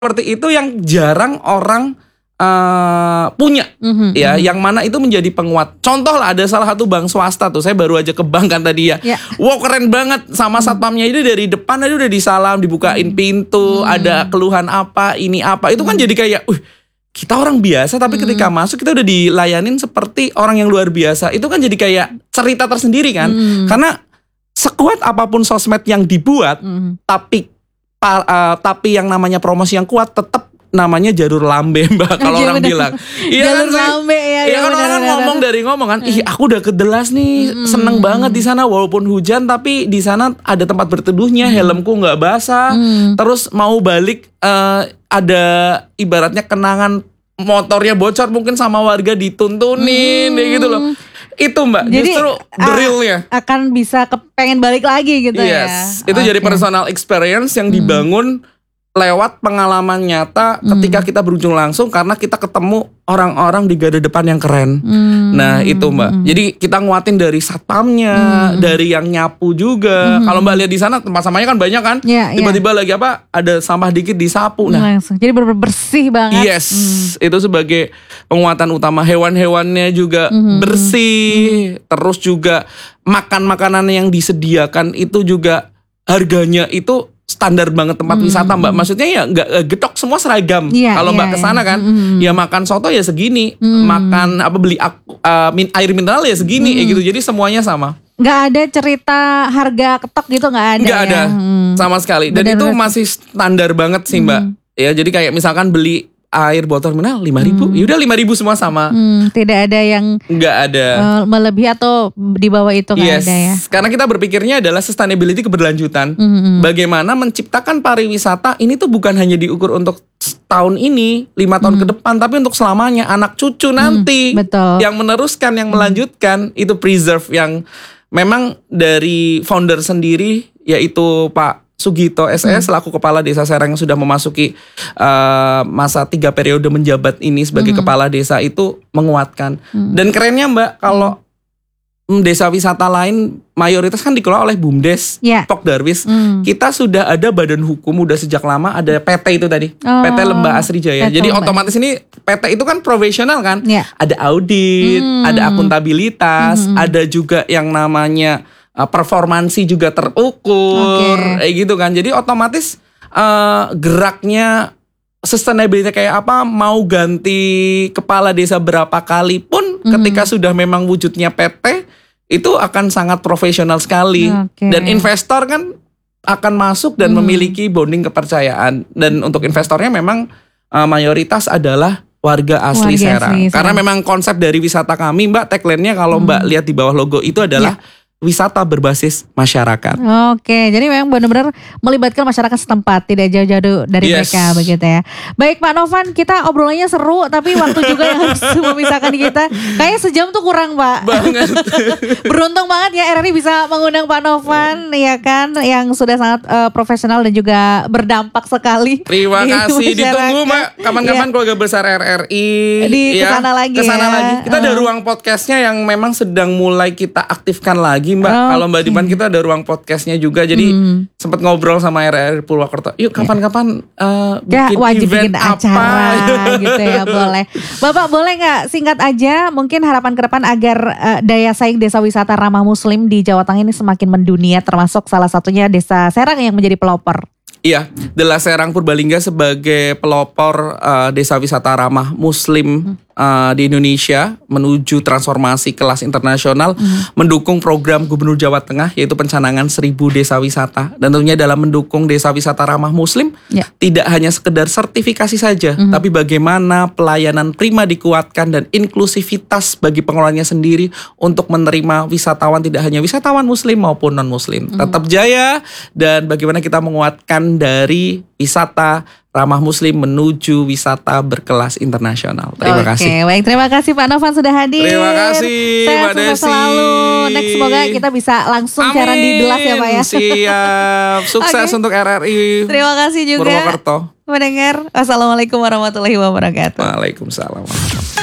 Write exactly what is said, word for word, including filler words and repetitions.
seperti itu yang jarang orang uh, punya, mm-hmm, ya, mm-hmm. yang mana itu menjadi penguat. Contoh lah, ada salah satu bank swasta tuh, saya baru aja ke bank kan tadi ya, yeah. wow keren banget sama satpamnya itu dari depan aja udah disalam, dibukain pintu, mm-hmm. ada keluhan apa, ini apa, itu kan mm-hmm. jadi kayak, uh, kita orang biasa tapi mm-hmm. ketika masuk kita udah dilayanin seperti orang yang luar biasa. Itu kan jadi kayak cerita tersendiri kan, mm-hmm. karena sekuat apapun sosmed yang dibuat, mm-hmm. tapi Pa, uh, tapi yang namanya promosi yang kuat tetap namanya jalur lambe mbak kalau orang bener. bilang. Iya jalur kan, lambe ya. Iya kan orang ngomong dari ngomong kan, ih aku udah kedelas nih, mm-hmm. seneng banget di sana walaupun hujan tapi di sana ada tempat berteduhnya, mm-hmm. helmku nggak basah, mm-hmm. terus mau balik uh, ada ibaratnya kenangan motornya bocor mungkin sama warga dituntunin, mm-hmm. gitu loh. Itu mbak, jadi, justru the realnya akan bisa kepengen balik lagi gitu yes, ya. Itu okay. jadi personal experience yang dibangun hmm. lewat pengalaman nyata hmm. ketika kita berujung langsung karena kita ketemu orang-orang di garda depan yang keren. Hmm. Nah itu mbak. Hmm. Jadi kita nguatin dari satpamnya, hmm. dari yang nyapu juga. Hmm. Kalau mbak lihat di sana tempat sampahnya kan banyak kan. Ya, tiba-tiba ya. lagi apa? Ada sampah dikit disapu. Nah langsung. Jadi bersih banget. Yes, hmm. itu sebagai penguatan utama. Hewan-hewannya juga hmm. bersih. Hmm. Terus juga makan makanan yang disediakan itu juga harganya itu standar banget tempat hmm. wisata mbak. Maksudnya ya nggak getok semua seragam. Yeah, kalau yeah, mbak kesana kan, mm. ya makan soto ya segini, mm. makan apa beli uh, min, air mineral ya segini, mm. ya gitu. Jadi semuanya sama. Nggak ada cerita harga ketok gitu nggak ada. Nggak ya? ada hmm. sama sekali. Dan bener, itu bener. masih standar banget sih mbak. Hmm. Ya jadi kayak misalkan beli air botol mineral lima ribu, hmm. yaudah lima ribu semua sama. Hmm, tidak ada yang nggak ada uh, melebihi atau di bawah itu nggak yes. ada ya. Karena kita berpikirnya adalah sustainability, keberlanjutan. Hmm. Bagaimana menciptakan pariwisata ini tuh bukan hanya diukur untuk tahun ini, lima tahun hmm. ke depan, tapi untuk selamanya, anak cucu nanti, hmm, betul. yang meneruskan, yang melanjutkan, itu preserve yang memang dari founder sendiri yaitu Pak Sugito S S hmm. selaku Kepala Desa Serang yang sudah memasuki uh, masa tiga periode menjabat ini sebagai hmm. Kepala Desa itu menguatkan. Hmm. Dan kerennya Mbak, kalau hmm. desa wisata lain mayoritas kan dikelola oleh BUMDes, yeah. Pok Darwis. Hmm. Kita sudah ada badan hukum, udah sejak lama ada P T itu tadi, oh, P T Lembah Asri Jaya. Jadi Lembah. Otomatis ini P T itu kan profesional kan, yeah. ada audit, hmm. ada akuntabilitas, hmm. ada juga yang namanya Uh, performansi juga terukur, okay. kayak gitu kan. Jadi otomatis uh, geraknya sustainability kayak apa, mau ganti kepala desa berapa kali pun, mm-hmm. ketika sudah memang wujudnya P T itu akan sangat profesional sekali, okay. dan investor kan akan masuk dan mm. memiliki bonding kepercayaan. Dan untuk investornya memang uh, mayoritas adalah warga asli warga Serang. Asli, Karena memang konsep dari wisata kami Mbak, tagline-nya kalau mm. Mbak lihat di bawah logo itu adalah yeah. wisata berbasis masyarakat. Oke, jadi memang benar-benar melibatkan masyarakat setempat, tidak jauh-jauh dari yes. mereka begitu ya. Baik Pak Novan, kita obrolannya seru, tapi waktu juga yang harus memisahkan kita. Kayaknya sejam tuh kurang Pak. Banget. Beruntung banget ya R R I bisa mengundang Pak Novan, ya kan, yang sudah sangat uh, profesional dan juga berdampak sekali. Terima kasih, ditunggu Mbak. Kapan-kapan ya. Keluarga besar R R I di ya, kesana lagi. Kesana ya. lagi. Kita uh. ada ruang podcastnya yang memang sedang mulai kita aktifkan lagi. Mbak, okay. kalau Mbak Dipan kita ada ruang podcastnya juga, jadi hmm. sempat ngobrol sama R R I Purwakarta. Yuk kapan-kapan uh, bikin ya, wajib event bikin acara gitu ya, boleh. Bapak boleh nggak singkat aja, mungkin harapan ke depan agar uh, daya saing desa wisata ramah Muslim di Jawa Tengah ini semakin mendunia, termasuk salah satunya Desa Serang yang menjadi pelopor. Iya, Desa Serang Purbalingga sebagai pelopor uh, desa wisata ramah Muslim uh, di Indonesia menuju transformasi kelas internasional, hmm. mendukung program Gubernur Jawa Tengah yaitu pencanangan seribu desa wisata. Dan tentunya dalam mendukung desa wisata ramah Muslim, ya. tidak hanya sekedar sertifikasi saja, hmm. tapi bagaimana pelayanan prima dikuatkan dan inklusivitas bagi pengelolanya sendiri untuk menerima wisatawan, tidak hanya wisatawan Muslim maupun non-Muslim. Hmm. Tetap jaya, dan bagaimana kita menguatkan dari wisata ramah Muslim menuju wisata berkelas internasional. Terima Oke, kasih. Oke, baik, terima kasih Pak Novan sudah hadir. Terima kasih Mbak Desi. Selalu. Next semoga kita bisa langsung Amin. siaran di Delas ya Pak ya. Siap. Sukses okay. untuk R R I. Terima kasih juga. Purwokerto. Mendengar. Wassalamualaikum warahmatullahi wabarakatuh. Waalaikumsalam.